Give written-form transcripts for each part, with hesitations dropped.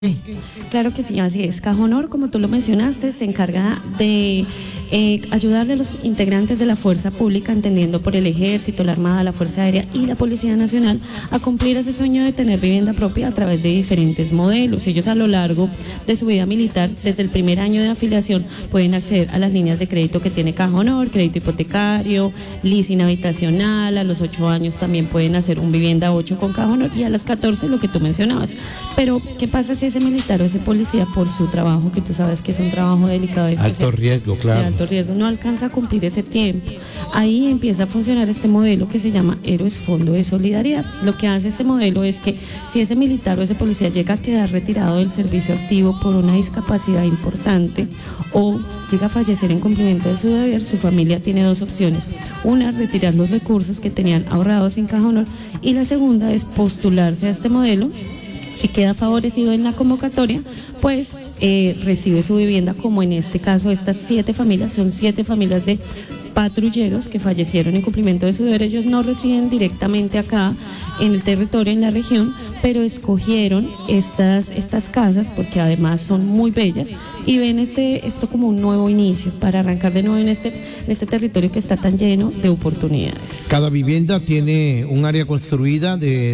Claro que sí, así es. Caja Honor, como tú lo mencionaste, se encarga de ayudarle a los integrantes de la fuerza pública, entendiendo por el Ejército, la Armada, la Fuerza Aérea y la Policía Nacional, a cumplir ese sueño de tener vivienda propia a través de diferentes modelos. Ellos a lo largo de su vida militar, desde el primer año de afiliación, pueden acceder a las líneas de crédito que tiene Caja Honor, crédito hipotecario, leasing habitacional. A los 8 años también pueden hacer un vivienda 8 con Caja Honor, y a los 14 lo que tú mencionabas. Pero, ¿qué pasa si ese militar o ese policía, por su trabajo, que tú sabes que es un trabajo delicado, alto riesgo, claro, de alto riesgo, no alcanza a cumplir ese tiempo? Ahí empieza a funcionar este modelo que se llama Héroes Fondo de Solidaridad. Lo que hace este modelo es que si ese militar o ese policía llega a quedar retirado del servicio activo por una discapacidad importante o llega a fallecer en cumplimiento de su deber, su familia tiene dos opciones: una, retirar los recursos que tenían ahorrados en Caja Honor, y la segunda es postularse a este modelo. Si queda favorecido en la convocatoria, pues recibe su vivienda, como en este caso estas 7 familias, son 7 familias de patrulleros que fallecieron en cumplimiento de su deber. Ellos no residen directamente acá en el territorio, en la región, pero escogieron estas casas porque además son muy bellas y ven esto como un nuevo inicio para arrancar de nuevo en este territorio que está tan lleno de oportunidades. Cada vivienda tiene un área construida de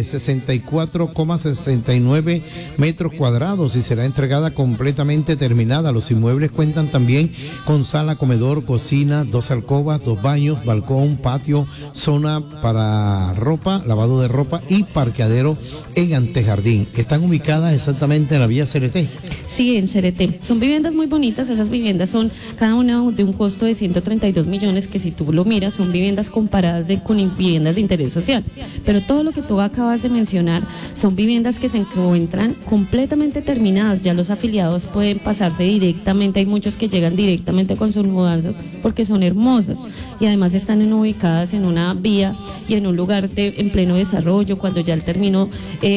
64,69 metros cuadrados y será entregada completamente terminada. Los inmuebles cuentan también con sala, comedor, cocina, 2 alcobas, 2 baños, balcón, patio, zona para ropa, lavado de ropa y parqueadero en antejardín. Están ubicadas exactamente en la vía CRT. Sí, en CRT. Son viviendas muy bonitas. Esas viviendas son cada una de un costo de 132 millones, que si tú lo miras son viviendas comparadas con viviendas de interés social. Pero todo lo que tú acabas de mencionar son viviendas que se encuentran completamente terminadas. Ya los afiliados pueden pasarse directamente. Hay muchos que llegan directamente con sus mudanzas porque son hermosas y además están ubicadas en una vía y en un lugar en pleno desarrollo. Cuando ya termine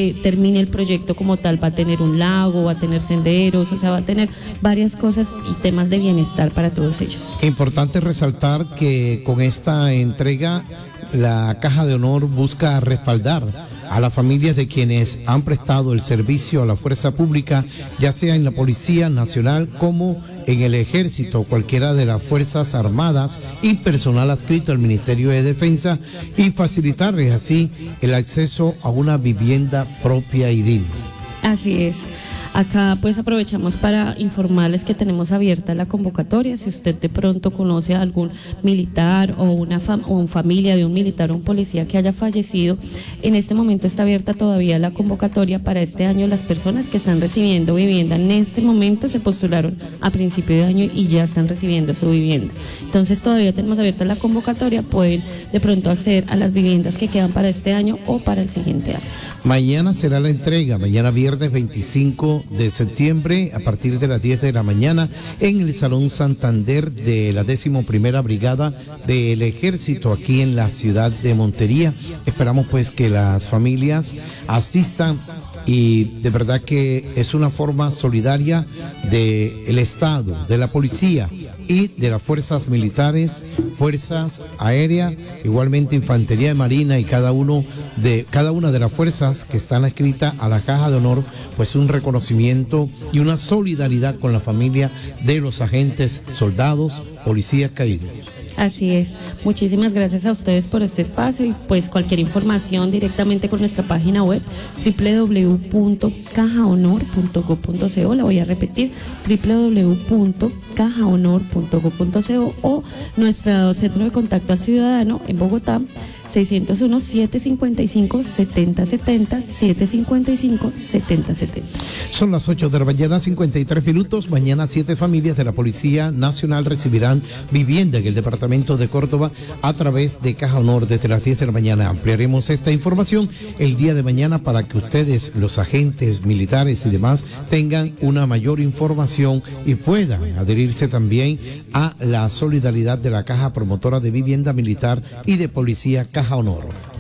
el proyecto como tal, va a tener un lago, va a tener senderos, o sea, va a tener varias cosas y temas de bienestar para todos ellos. Importante resaltar que con esta entrega la Caja de Honor busca respaldar a las familias de quienes han prestado el servicio a la fuerza pública, ya sea en la Policía Nacional como en el Ejército, cualquiera de las Fuerzas Armadas y personal adscrito al Ministerio de Defensa, y facilitarles así el acceso a una vivienda propia y digna. Así es. Acá pues aprovechamos para informarles que tenemos abierta la convocatoria. Si usted de pronto conoce a algún militar o una familia de un militar o un policía que haya fallecido, en este momento está abierta todavía la convocatoria para este año. Las personas que están recibiendo vivienda en este momento se postularon a principio de año y ya están recibiendo su vivienda. Entonces todavía tenemos abierta la convocatoria. Pueden de pronto acceder a las viviendas que quedan para este año o para el siguiente año. Mañana será la entrega, mañana viernes 25 de septiembre a partir de las 10 de la mañana en el Salón Santander de la 11ª Brigada del Ejército aquí en la ciudad de Montería. Esperamos pues que las familias asistan y de verdad que es una forma solidaria del Estado, de la policía y de las fuerzas militares, fuerzas aéreas, igualmente infantería de marina y cada una de las fuerzas que están adscritas a la Caja de Honor, pues un reconocimiento y una solidaridad con la familia de los agentes, soldados, policías caídos. Así es. Muchísimas gracias a ustedes por este espacio y pues cualquier información directamente con nuestra página web www.cajahonor.go.co. La voy a repetir: www.cajahonor.go.co, o nuestro centro de contacto al ciudadano en Bogotá, 601-755-7070, 755-7070. Son las 8 de la mañana, 53 minutos. Mañana 7 familias de la Policía Nacional recibirán vivienda en el departamento de Córdoba a través de Caja Honor desde las 10 de la mañana. Ampliaremos esta información el día de mañana para que ustedes, los agentes militares y demás, tengan una mayor información y puedan adherirse también a la solidaridad de la Caja Promotora de Vivienda Militar y de Policía Caja Honor.